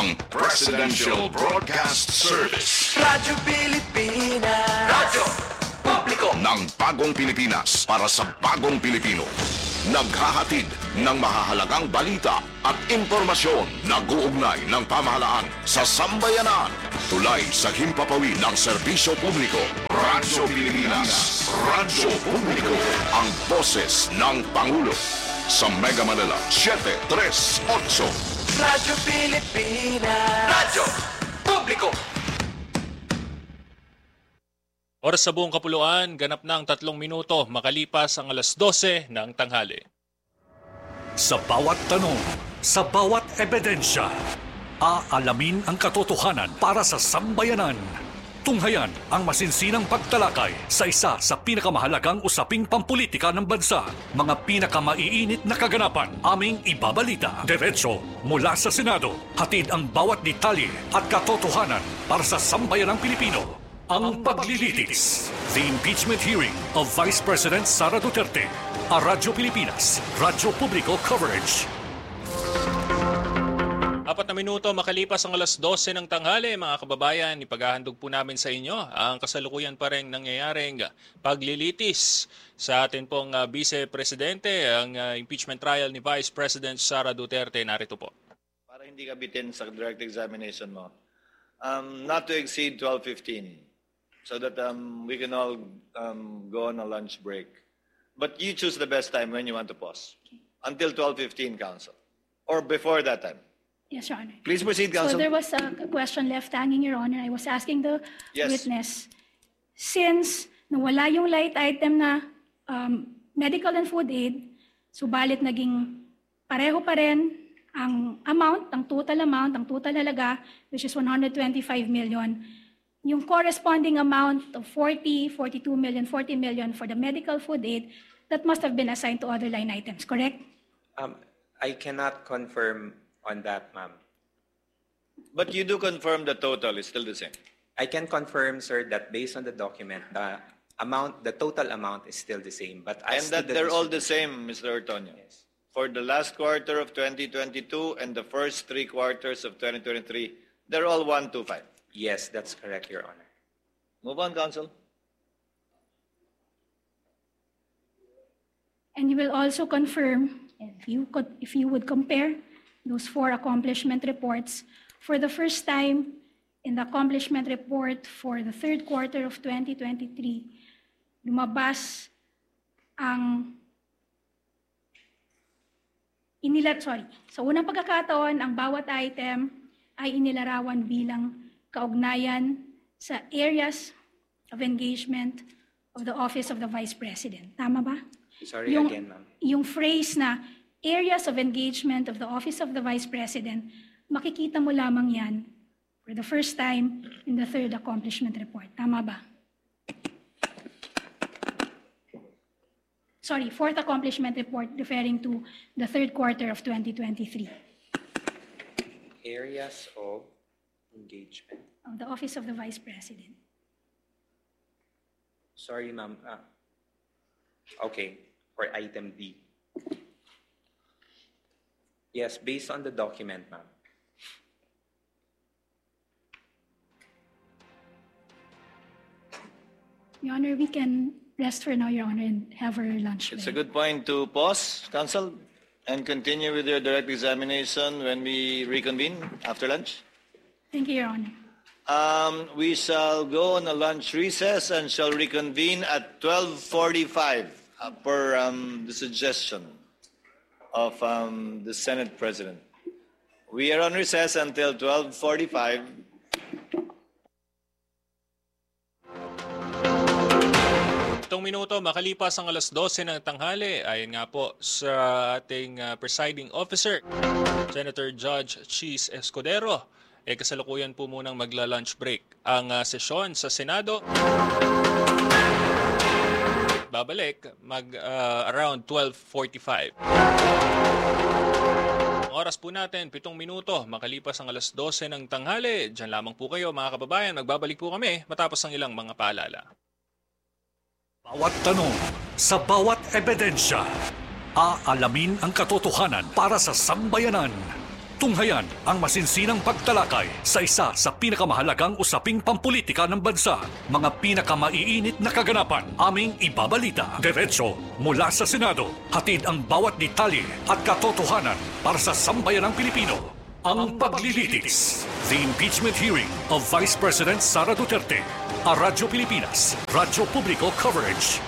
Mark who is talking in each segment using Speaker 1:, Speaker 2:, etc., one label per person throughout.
Speaker 1: ang Presidential Broadcast Service.
Speaker 2: Radyo Pilipinas. Radyo Publiko
Speaker 1: ng bagong Pilipinas para sa bagong Pilipino. Naghahatid ng mahahalagang balita at impormasyon na guugnay ng pamahalaan sa sambayanan. Tulay sa himpapawid ng serbisyo publiko. Radyo Pilipinas. Radyo Publiko. Ang boses ng Pangulo. Sa Mega Manila, 738.
Speaker 2: Radyo Pilipinas. Radyo Publiko.
Speaker 3: Oras sa buong kapuluan, ganap ng 3 minuto makalipas ang alas 12 ng tanghali.
Speaker 4: Sa bawat tanong, sa bawat ebidensya, aalamin ang katotohanan para sa sambayanan. Tunghayan ang masinsinang pagtalakay sa isa sa pinakamahalagang usaping pampulitika ng bansa. Mga pinakamaiinit na kaganapan, aming ibabalita. Diretso mula sa Senado, hatid ang bawat detalye at katotohanan para sa sambayanang Pilipino. Ang paglilitis. The impeachment hearing of Vice President Sara Duterte. A Radyo Pilipinas, Radyo Publiko coverage.
Speaker 3: 4 na minuto makalipas ang alas 12 ng tanghali, mga kababayan, ipaghahandog po namin sa inyo ang kasalukuyan pa rin nangyayaring paglilitis sa atin pong Vice Presidente, ang impeachment trial ni Vice President Sara Duterte. Narito po.
Speaker 5: Para hindi ka bitin sa direct examination mo, not to exceed 12:15 so that we can all go on a lunch break. But you choose the best time when you want to pause. Until 12:15, Counsel. Or before that time.
Speaker 6: Yes, Your Honor.
Speaker 5: Please proceed, Counsel.
Speaker 6: So there was a question left hanging, Your Honor. I was asking the witness, since nawala yung light item na medical and food aid, subalit naging pareho pa rin ang amount, ang total halaga, which is 125 million, yung corresponding amount of 42 million, 40 million for the medical food aid, that must have been assigned to other line items, correct?
Speaker 7: I cannot confirm on that, ma'am.
Speaker 5: But you do confirm the total is still the same?
Speaker 7: I can confirm, sir, that based on the document, the total amount is still the same. But
Speaker 5: and that they're all the same, Mr. Ortonio?
Speaker 7: Yes.
Speaker 5: For the last quarter of 2022 and the first 3 quarters of 2023, they're all 125?
Speaker 7: Yes, that's correct, Your Honor.
Speaker 5: Move on, Counsel.
Speaker 6: And you will also confirm, if you would compare those 4 accomplishment reports, for the first time in the accomplishment report for the 3rd quarter of 2023, lumabas ang sa unang pagkakataon, ang bawat item ay inilarawan bilang kaugnayan sa areas of engagement of the Office of the Vice President. Tama ba?
Speaker 7: Sorry again, ma'am.
Speaker 6: Yung phrase na areas of engagement of the Office of the Vice President, makikita mo lamang yan for the first time in the 3rd accomplishment report. Tama ba? 4th accomplishment report referring to the 3rd quarter of 2023.
Speaker 7: Areas of engagement
Speaker 6: of the Office of the Vice President.
Speaker 7: Sorry, ma'am. Okay, for item D. Yes, based on the document, ma'am.
Speaker 6: Your Honor, we can rest for now, Your Honor, and have our lunch.
Speaker 5: It's a good point to pause, Counsel, and continue with your direct examination when we reconvene after lunch.
Speaker 6: Thank you, Your Honor.
Speaker 5: We shall go on a lunch recess and shall reconvene at 12:45 per the suggestion of the Senate President. We are on recess until 12:45.
Speaker 3: Minuto makalipas ang alas 12 ng tanghali, ayon nga po sa ating presiding officer, Senator Judge Cheese Escudero, kasalukuyan po munang magla-lunch break. Ang sesyon sa Senado babalik around 12:45. Ang oras po natin, 7 minuto makalipas ang alas 12 ng tanghali. Diyan lamang po kayo, mga kababayan. Magbabalik po kami matapos ang ilang mga paalala.
Speaker 4: Bawat tanong, sa bawat ebidensya, aalamin ang katotohanan para sa sambayanan. Tunghayan ang masinsinang pagtalakay sa isa sa pinakamahalagang usaping pampulitika ng bansa. Mga pinakamaiinit na kaganapan aming ibabalita. Diretso mula sa Senado. Hatid ang bawat detalye at katotohanan para sa sambayanang Pilipino. Ang paglilitis. The impeachment hearing of Vice President Sara Duterte. A Radyo Pilipinas. Radyo Publiko Coverage.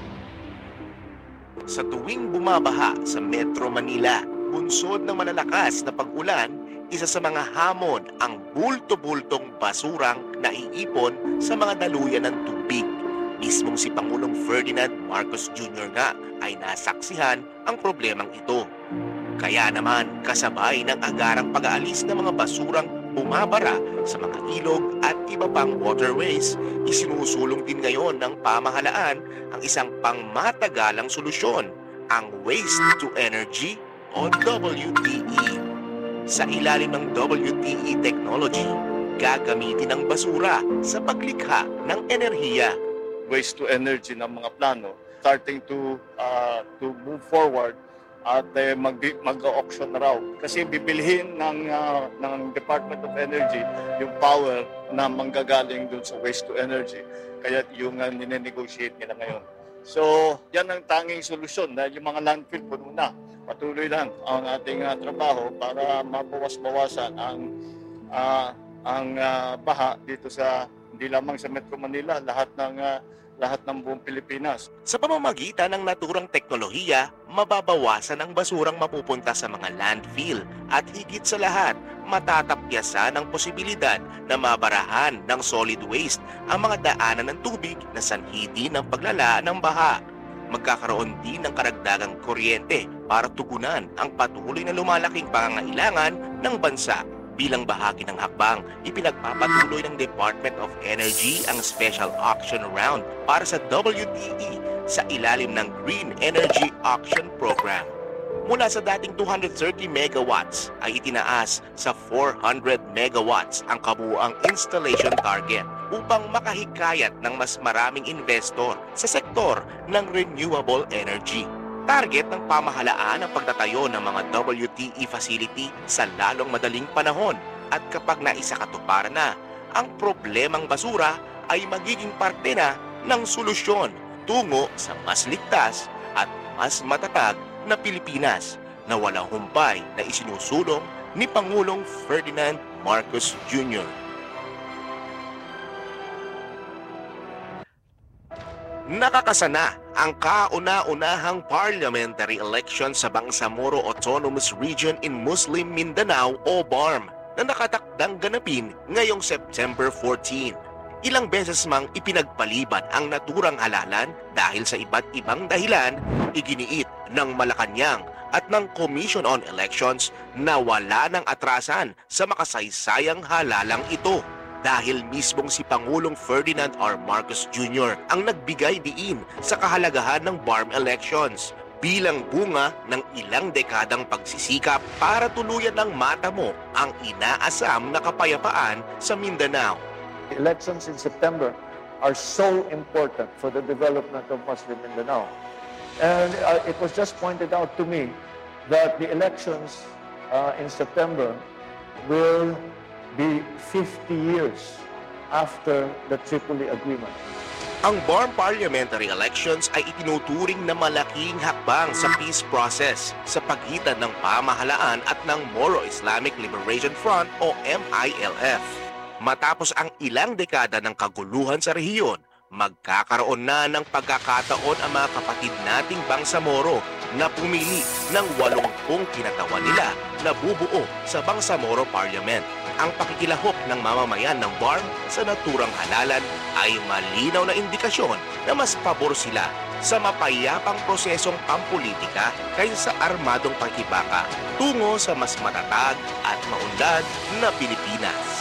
Speaker 8: Sa tuwing bumabaha sa Metro Manila, bunsod ng malalakas na pag-ulan, isa sa mga hamon ang bulto-bultong basurang naiipon sa mga daluyan ng tubig. Mismong si Pangulong Ferdinand Marcos Jr. nga ay nasaksihan ang problemang ito. Kaya naman kasabay ng agarang pag-aalis ng mga basurang bumabara sa mga ilog at iba pang waterways, isinusulong din ngayon ng pamahalaan ang isang pangmatagalang solusyon, ang Waste to Energy o WTE. Sa ilalim ng WTE technology, gagamitin ang basura sa paglikha ng enerhiya.
Speaker 5: Waste to energy ng mga plano, starting to move forward at mag-auction na raw. Kasi bibilhin ng Department of Energy yung power na manggagaling dun sa waste to energy. Kaya yung ninenegotiate nila ngayon. So, yan ang tanging solusyon dahil yung mga landfill puno na. Patuloy lang ang ating trabaho para mabawas-bawasan ang baha dito sa hindi lamang sa Metro Manila, lahat ng buong Pilipinas.
Speaker 8: Sa pamamagitan ng naturang teknolohiya, mababawasan ang basurang mapupunta sa mga landfill at higit sa lahat, matatapyasan ang posibilidad na mabarahan ng solid waste ang mga daanan ng tubig na sanhi din ng paglala ng baha. Magkakaroon din ng karagdagang kuryente para tugunan ang patuloy na lumalaking pangangailangan ng bansa. Bilang bahagi ng hakbang, ipinagpapatuloy ng Department of Energy ang special auction round para sa WTE sa ilalim ng Green Energy Auction Program. Mula sa dating 230 megawatts ay itinaas sa 400 megawatts ang kabuuang installation target upang makahikayat ng mas maraming investor sa sektor ng renewable energy. Target ng pamahalaan ang pagtatayo ng mga WTE facility sa lalong madaling panahon at kapag naisakatuparan na, ang problemang basura ay magiging parte na ng solusyon tungo sa mas ligtas at mas matatag na Pilipinas na walang humpay na isinusulong ni Pangulong Ferdinand Marcos Jr. Nakakasana ang kauna-unahang parliamentary election sa Bangsamoro Autonomous Region in Muslim Mindanao o BARM na nakatakdang ganapin ngayong September 14. Ilang beses mang ipinagpaliban ang naturang halalan dahil sa iba't ibang dahilan, iginiit ng Malacanang at ng Commission on Elections na wala ng atrasan sa makasaysayang halalang ito. Dahil mismong si Pangulong Ferdinand R. Marcos Jr. ang nagbigay diin sa kahalagahan ng BARM elections bilang bunga ng ilang dekadang pagsisikap para tuluyan ng matamo ang inaasam na kapayapaan sa Mindanao.
Speaker 9: Elections in September are so important for the development of Muslim Mindanao. And it was just pointed out to me that the elections in September will be 50 years after the Tripoli Agreement.
Speaker 8: Ang BARM parliamentary elections ay itinuturing na malaking hakbang sa peace process sa pagitan ng pamahalaan at ng Moro Islamic Liberation Front o MILF. Matapos ang ilang dekada ng kaguluhan sa rehiyon, magkakaroon na ng pagkakataon ang mga kapatid nating Bangsamoro na pumili ng 80 kinatawan nila na bubuo sa Bangsamoro Parliament. Ang pakikilahok ng mamamayan ng BARM sa naturang halalan ay malinaw na indikasyon na mas pabor sila sa mapayapang prosesong pampolitika kaysa sa armadong pakibaka tungo sa mas matatag at maunlad na Pilipinas.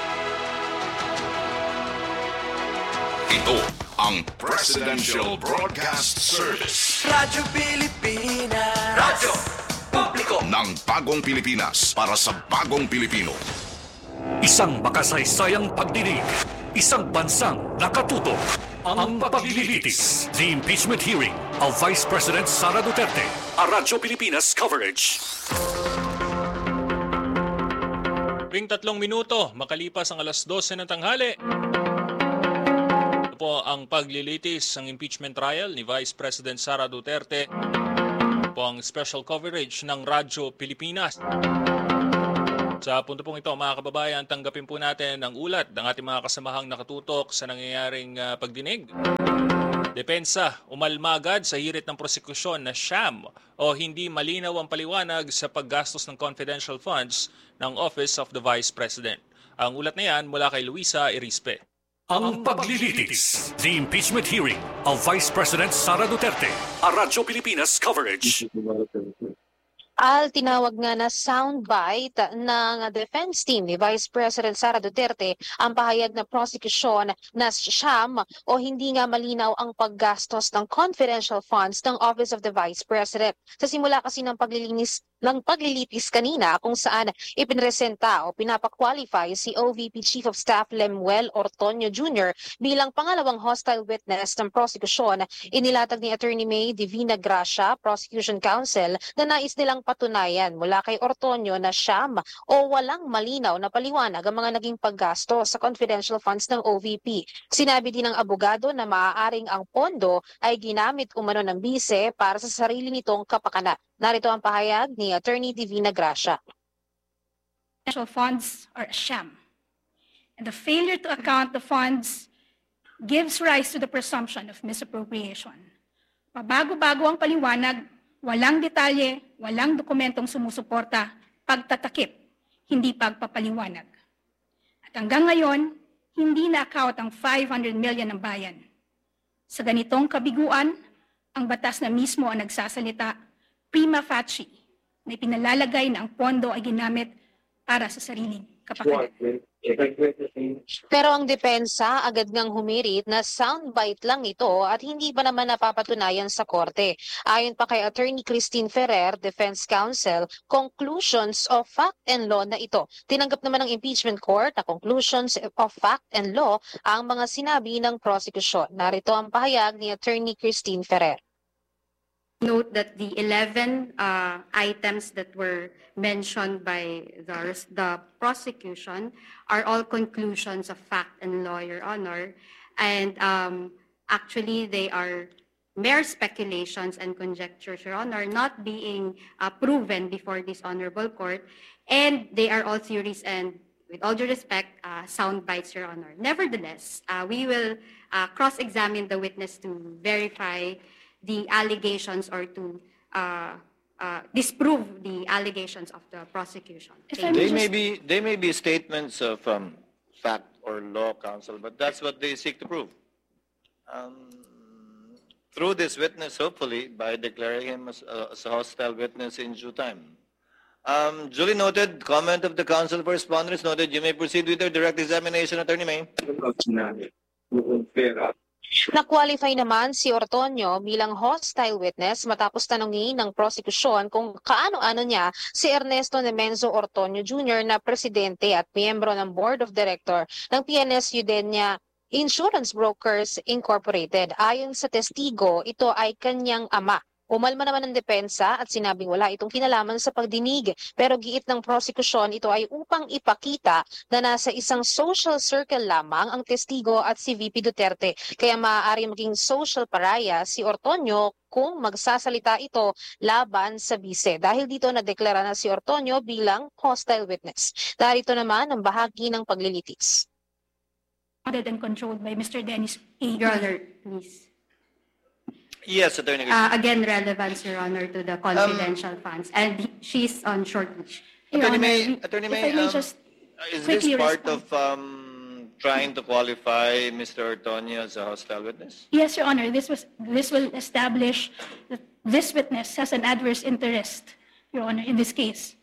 Speaker 1: Ito ang Presidential Broadcast Service.
Speaker 2: Radyo Pilipinas. Radyo Publiko
Speaker 1: ng bagong Pilipinas para sa bagong Pilipino.
Speaker 4: Isang makasaysayang pagdinig, isang bansang nakatutok. Ang paglilitis. The impeachment hearing of Vice President Sara Duterte. A Radyo Pilipinas coverage.
Speaker 3: 13 minuto, makalipas ang alas 12 ng tanghali. Ito po ang paglilitis ng impeachment trial ni Vice President Sara Duterte. Ito po ang special coverage ng Radyo Pilipinas. Sa punto pong ito, mga kababayan, tanggapin po natin ang ulat ng ating mga kasamahang nakatutok sa nangyayaring pagdinig. Depensa, umalma agad sa hirit ng prosekusyon na sham o hindi malinaw ang paliwanag sa paggastos ng confidential funds ng Office of the Vice President. Ang ulat na yan mula kay Luisa Irispe.
Speaker 4: Ang paglilitis, the impeachment hearing of Vice President Sara Duterte, a Radyo Pilipinas coverage.
Speaker 10: Tinawag nga na soundbite ng defense team ni Vice President Sara Duterte ang pahayag na prosecution na siyam o hindi nga malinaw ang paggastos ng confidential funds ng Office of the Vice President. Sa simula kasi ng paglilitis kanina kung saan ipinresenta o pinapakwalify si OVP Chief of Staff Lemuel Ortonio Jr. bilang pangalawang hostile witness ng prosecution, inilatag ni Attorney May Divina Gracia, Prosecution Counsel, na nais nilang patunayan mula kay Ortonio na siyam o walang malinaw na paliwanag ang mga naging paggasto sa confidential funds ng OVP. Sinabi din ng abogado na maaaring ang pondo ay ginamit umano ng bise para sa sarili nitong kapakanan. Narito ang pahayag ni Attorney Divina Gracia.
Speaker 6: Confidential funds are a sham. And the failure to account the funds gives rise to the presumption of misappropriation. Pabago-bago ang paliwanag, walang detalye, walang dokumentong sumusuporta, pagtatakip, hindi pagpapaliwanag. At hanggang ngayon, hindi na-account ang 500 million ng bayan. Sa ganitong kabiguan, ang batas na mismo ang nagsasalita, prima facie, na ipinalalagay na ang pondo ay ginamit para sa sariling kapakanan.
Speaker 10: Pero ang depensa agad ngang humirit na soundbite lang ito at hindi pa naman napapatunayan sa korte. Ayon pa kay Attorney Christine Ferrer, Defense Counsel, conclusions of fact and law na ito. Tinanggap naman ng impeachment court na conclusions of fact and law ang mga sinabi ng prosecution. Narito ang pahayag ni Attorney Christine Ferrer.
Speaker 11: Note that the 11 items that were mentioned by the prosecution are all conclusions of fact and law, Your Honor. And actually, they are mere speculations and conjectures, Your Honor, not being proven before this honorable court. And they are all theories and, with all due respect, sound bites, Your Honor. Nevertheless, we will cross-examine the witness to verify the allegations or to disprove the allegations of the prosecution.
Speaker 5: They may be statements of fact or law, counsel, but that's what they seek to prove. Through this witness, hopefully, by declaring him as a hostile witness in due time. Duly noted, comment of the counsel for respondents noted. You may proceed with your direct examination, Attorney May.
Speaker 10: Na-qualify naman si Ortonio bilang hostile witness matapos tanungin ng prosekusyon kung kaano-ano niya si Ernesto Nemenzo Ortonio Jr. na presidente at miyembro ng Board of Director ng PNS Udenya Insurance Brokers Incorporated. Ayon sa testigo, ito ay kanyang ama. Umalma naman ng depensa at sinabing wala itong kinalaman sa pagdinig. Pero giit ng prosekusyon, ito ay upang ipakita na nasa isang social circle lamang ang testigo at si VP Duterte. Kaya maaari maging social pariah si Ortonio kung magsasalita ito laban sa bise. Dahil dito nadeklara na si Ortonio bilang hostile witness. Darito naman ang bahagi ng paglilitis.
Speaker 6: And controlled by Mr. Dennis A.
Speaker 11: Your Honor, please.
Speaker 5: Yes, Attorney.
Speaker 11: Again, relevance, Your Honor, to the confidential funds. And she's on short leash.
Speaker 5: Attorney May, is this part of trying to qualify Mr. Ortonio as a hostile witness?
Speaker 6: Yes, Your Honor. This will establish that this witness has an adverse interest, Your Honor, in this case.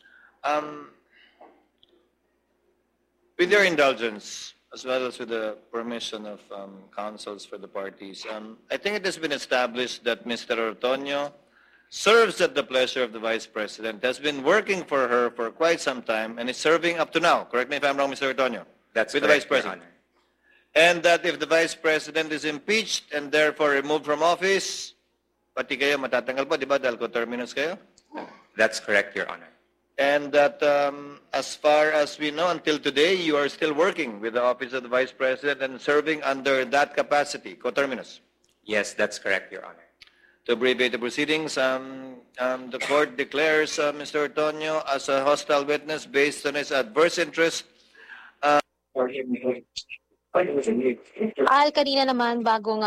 Speaker 5: With your indulgence, as well as with the permission of counsels for the parties, I think it has been established that Mr. Ortonio serves at the pleasure of the Vice President, has been working for her for quite some time, and is serving up to now. Correct me if I'm wrong, Mr. Ortonio.
Speaker 7: That's
Speaker 5: with
Speaker 7: correct,
Speaker 5: the Vice President.
Speaker 7: Your Honor.
Speaker 5: And that if the Vice President is impeached and therefore removed from office, pati kayo matatanggal pa, di ba? Dahil coterminous kayo?
Speaker 7: That's correct, Your Honor.
Speaker 5: and that as far as we know, until today, you are still working with the Office of the Vice President and serving under that capacity, coterminous.
Speaker 7: Yes, that's correct, Your Honor.
Speaker 5: To abbreviate the proceedings, the court declares Mr. Ortonio as a hostile witness based on his adverse interest.
Speaker 10: Al, kanina naman bago nga